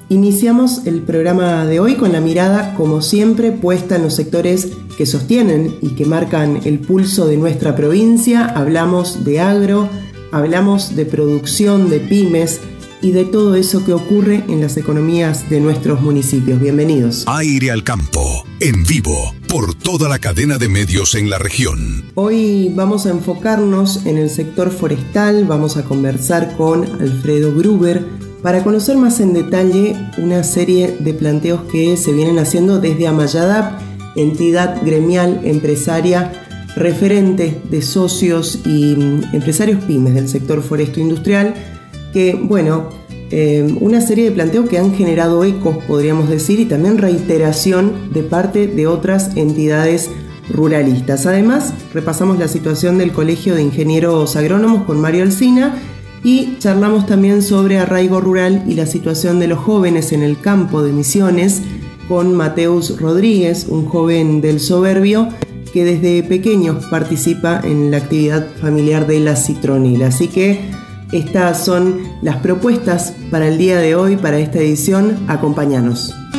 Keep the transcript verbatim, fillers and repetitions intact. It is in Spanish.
Iniciamos el programa de hoy con la mirada, como siempre, puesta en los sectores que sostienen y que marcan el pulso de nuestra provincia. Hablamos de agro, hablamos de producción, de pymes y de todo eso que ocurre en las economías de nuestros municipios. Bienvenidos. Aire al campo, en vivo, por toda la cadena de medios en la región. Hoy vamos a enfocarnos en el sector forestal, vamos a conversar con Alfredo Gruber para conocer más en detalle una serie de planteos que se vienen haciendo desde Amayadap, entidad gremial empresaria referente de socios y empresarios pymes del sector foresto-industrial, que, bueno, eh, una serie de planteos que han generado ecos, podríamos decir, y también reiteración de parte de otras entidades ruralistas. Además, repasamos la situación del Colegio de Ingenieros Agrónomos con Mario Alsina y charlamos también sobre arraigo rural y la situación de los jóvenes en el campo de Misiones con Mateus Rodríguez, un joven del Soberbio que desde pequeño participa en la actividad familiar de la citronela. Así que estas son las propuestas para el día de hoy, para esta edición. Acompáñanos.